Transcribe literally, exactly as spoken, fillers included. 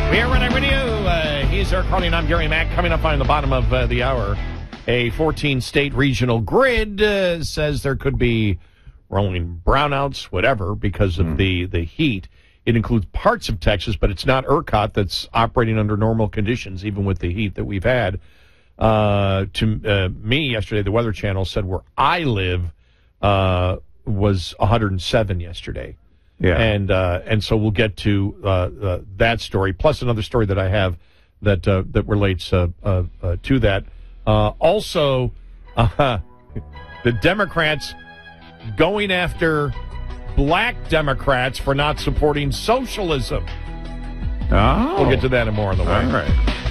We are running radio. Uh, he's Eric Carney, and I'm Gary Mack. Coming up on the bottom of uh, the hour, a fourteen-state regional grid uh, says there could be rolling brownouts, whatever, because of mm. the, the heat. It includes parts of Texas, but it's not ERCOT that's operating under normal conditions, even with the heat that we've had. Uh, to uh, me yesterday, the Weather Channel said where I live uh, was one hundred seven yesterday. Yeah, and uh, and so we'll get to uh, uh, that story, plus another story that I have that uh, that relates uh, uh, uh, to that. Uh, also, uh, the Democrats going after black Democrats for not supporting socialism. Oh, we'll get to that and more on the way. All right.